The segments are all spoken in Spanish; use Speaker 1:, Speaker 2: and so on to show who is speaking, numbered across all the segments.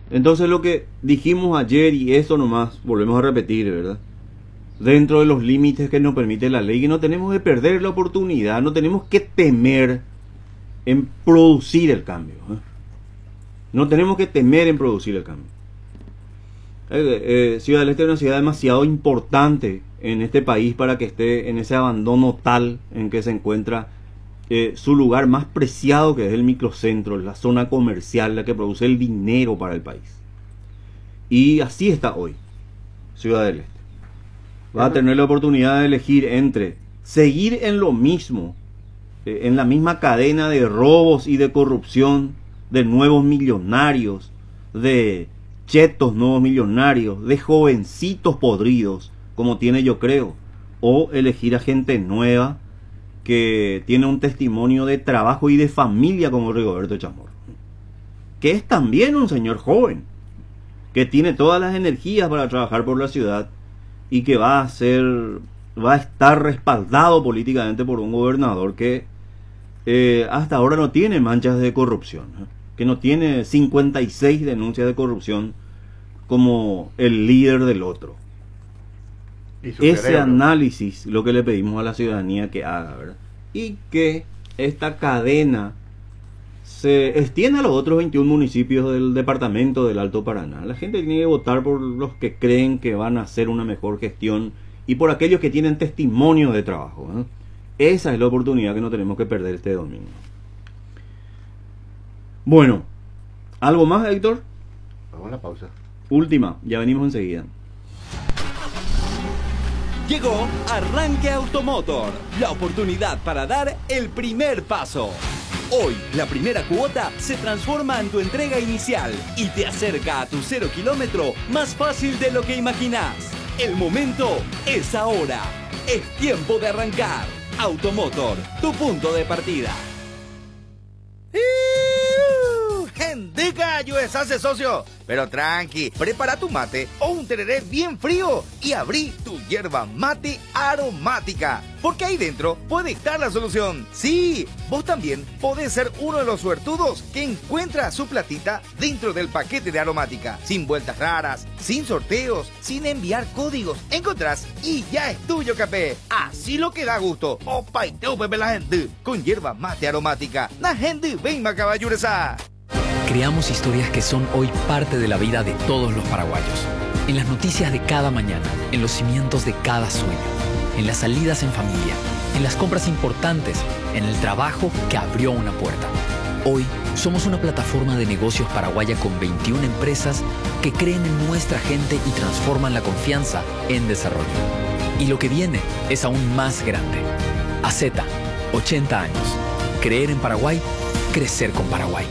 Speaker 1: Entonces lo que dijimos ayer, y esto nomás volvemos a repetir, ¿verdad? Dentro de los límites que nos permite la ley, que no tenemos que perder la oportunidad, no tenemos que temer en producir el cambio, ¿eh? No tenemos que temer en producir el cambio. Ciudad del Este es una ciudad demasiado importante en este país para que esté en ese abandono tal en que se encuentra su lugar más preciado, que es el microcentro, la zona comercial, la que produce el dinero para el país. Y así está hoy Ciudad del Este. Va a tener la oportunidad de elegir entre seguir en lo mismo, en la misma cadena de robos y de corrupción, de nuevos millonarios, de chetos nuevos millonarios, de jovencitos podridos, como tiene Yo Creo, o elegir a gente nueva que tiene un testimonio de trabajo y de familia como Rigoberto Chamorro, que es también un señor joven, que tiene todas las energías para trabajar por la ciudad y que va a estar respaldado políticamente por un gobernador que hasta ahora no tiene manchas de corrupción, que no tiene 56 denuncias de corrupción como el líder del otro. Ese análisis lo que le pedimos a la ciudadanía que haga, ¿verdad? Y que esta cadena se extienda a los otros 21 municipios del departamento del Alto Paraná. La gente tiene que votar por los que creen que van a hacer una mejor gestión y por aquellos que tienen testimonio de trabajo, ¿eh? Esa es la oportunidad que no tenemos que perder este domingo. Bueno, ¿algo más, Héctor?
Speaker 2: Vamos a la pausa.
Speaker 1: Última, ya venimos enseguida.
Speaker 3: Llegó Arranque Automotor, la oportunidad para dar el primer paso. Hoy, la primera cuota se transforma en tu entrega inicial y te acerca a tu 0 kilómetro más fácil de lo que imaginás. El momento es ahora. Es tiempo de arrancar. Automotor, tu punto de partida.
Speaker 4: ¡Gendica, USA, socio! Pero tranqui, prepara tu mate o un tereré bien frío y abrí tu yerba mate aromática. Porque ahí dentro puede estar la solución. Sí, vos también podés ser uno de los suertudos que encuentra su platita dentro del paquete de aromática. Sin vueltas raras, sin sorteos, sin enviar códigos. Encontrás y ya es tuyo, capé. Así lo que da gusto. Opa, y te pepe la gente con yerba mate aromática. La gente venga, caballuresa.
Speaker 5: Creamos historias que son hoy parte de la vida de todos los paraguayos. En las noticias de cada mañana, en los cimientos de cada sueño, en las salidas en familia, en las compras importantes, en el trabajo que abrió una puerta. Hoy somos una plataforma de negocios paraguaya con 21 empresas que creen en nuestra gente y transforman la confianza en desarrollo. Y lo que viene es aún más grande. AZ, 80 años. Creer en Paraguay, crecer con Paraguay.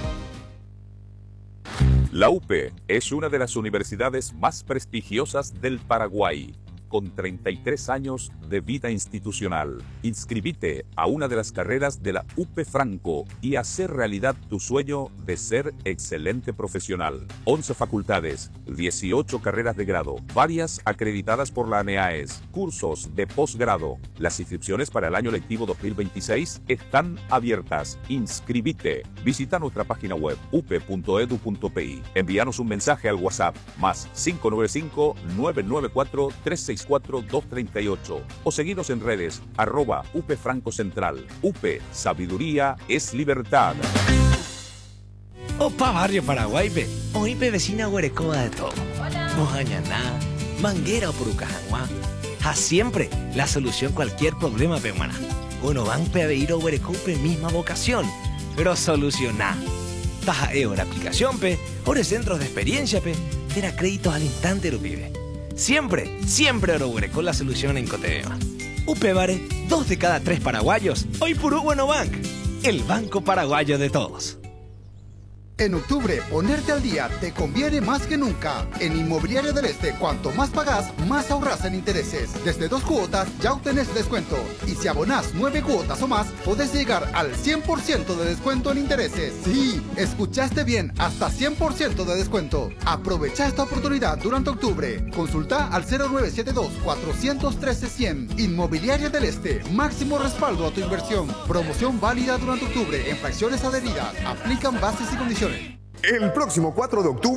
Speaker 6: La UPE es una de las universidades más prestigiosas del Paraguay, con 33 años de vida institucional. Inscribite a una de las carreras de la UPE Franco y hacer realidad tu sueño de ser excelente profesional. 11 facultades, 18 carreras de grado, varias acreditadas por la ANEAES, cursos de posgrado. Las inscripciones para el año lectivo 2026 están abiertas. Inscribite. Visita nuestra página web upe.edu.pi. Envíanos un mensaje al WhatsApp más 595-994-364-238 o seguinos en redes @UPE Franco Central. UPE, sabiduría es libertad.
Speaker 7: Opa, barrio Paraguay, pe. Hoy pe vecina Huerecoba de todo. Mojañaná, Manguera o Purucajanguá. A siempre la solución cualquier problema, pe, hermana. Uno van pe a ir a Huerecope misma vocación, pero solucionar. Taja la aplicación, pe. Ore centros de experiencia, pe. Tera créditos al instante, lo pibe. Siempre, siempre Orobuere con la solución en Cotebema. Upebare, 2 de cada 3 paraguayos. Hoy Purú Bueno Bank, el banco paraguayo de todos.
Speaker 8: En octubre, ponerte al día te conviene más que nunca. En Inmobiliaria del Este, cuanto más pagás, más ahorras en intereses. Desde 2 cuotas ya obtenés descuento. Y si abonás 9 cuotas o más, podés llegar al 100% de descuento en intereses. Sí, escuchaste bien, hasta 100% de descuento. Aprovecha esta oportunidad durante octubre. Consulta al 0972-413-100. Inmobiliaria del Este, máximo respaldo a tu inversión. Promoción válida durante octubre en fracciones adheridas. Aplican bases y condiciones.
Speaker 9: El próximo 4 de octubre